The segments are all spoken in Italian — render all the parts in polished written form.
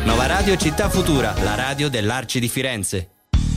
Nova Radio Città Futura, la radio dell'Arci di Firenze.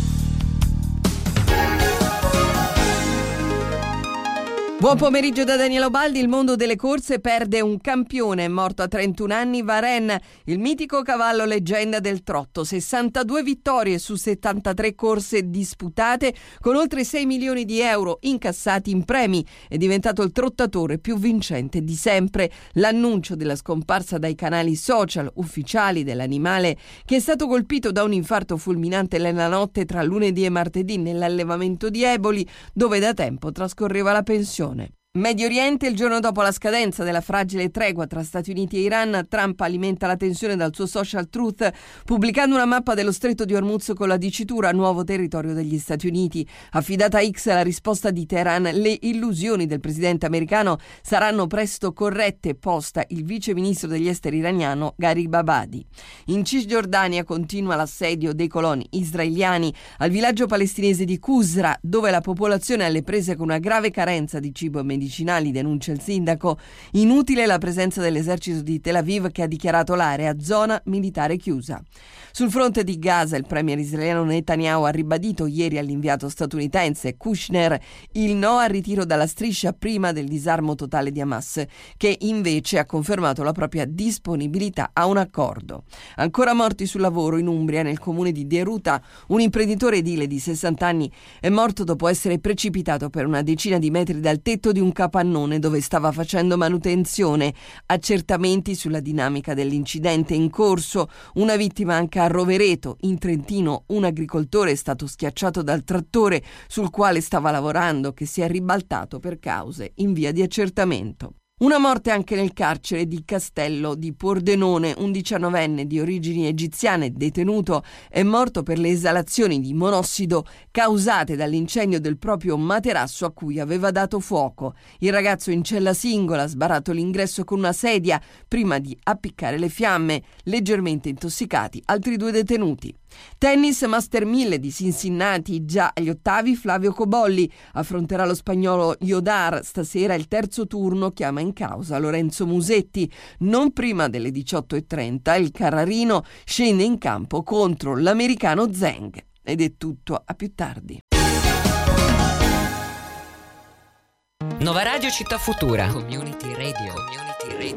Buon pomeriggio da Daniela Baldi. Il mondo delle corse perde un campione, è morto a 31 anni Varenne, il mitico cavallo leggenda del trotto. 62 vittorie su 73 corse disputate, con oltre 6 milioni di euro incassati in premi. È diventato il trottatore più vincente di sempre. L'annuncio della scomparsa dai canali social ufficiali dell'animale, che è stato colpito da un infarto fulminante nella notte tra lunedì e martedì nell'allevamento di Eboli, dove da tempo trascorreva la pensione. Medio Oriente, il giorno dopo la scadenza della fragile tregua tra Stati Uniti e Iran, Trump alimenta la tensione dal suo social Truth, pubblicando una mappa dello stretto di Hormuz con la dicitura nuovo territorio degli Stati Uniti. Affidata a X la risposta di Teheran, le illusioni del presidente americano saranno presto corrette, posta il vice ministro degli esteri iraniano Gharib Abadi. In Cisgiordania continua l'assedio dei coloni israeliani al villaggio palestinese di Qusra, dove la popolazione è alle prese con una grave carenza di cibo e medicinali, denuncia il sindaco. Inutile la presenza dell'esercito di Tel Aviv, che ha dichiarato l'area zona militare chiusa. Sul fronte di Gaza, il premier israeliano Netanyahu ha ribadito ieri all'inviato statunitense Kushner il no al ritiro dalla striscia prima del disarmo totale di Hamas, che invece ha confermato la propria disponibilità a un accordo. Ancora morti sul lavoro in Umbria, nel comune di Deruta, un imprenditore edile di 60 anni è morto dopo essere precipitato per una decina di metri dal tetto di un capannone dove stava facendo manutenzione. Accertamenti sulla dinamica dell'incidente in corso. Una vittima anche a Rovereto, in Trentino. Un agricoltore è stato schiacciato dal trattore sul quale stava lavorando, che si è ribaltato per cause in via di accertamento. Una morte anche nel carcere di Castello di Pordenone. Un 19enne di origini egiziane detenuto è morto per le esalazioni di monossido causate dall'incendio del proprio materasso a cui aveva dato fuoco. Il ragazzo in cella singola ha sbarato l'ingresso con una sedia prima di appiccare le fiamme. Leggermente intossicati altri 2 detenuti. Tennis, Master 1000 di Cincinnati, già agli ottavi Flavio Cobolli affronterà lo spagnolo Iodar. Stasera il terzo turno chiama in causa Lorenzo Musetti. Non prima delle 18:30 il Carrarino scende in campo contro l'americano Zheng. Ed è tutto, a più tardi. Nova Radio Città Futura. Community Radio.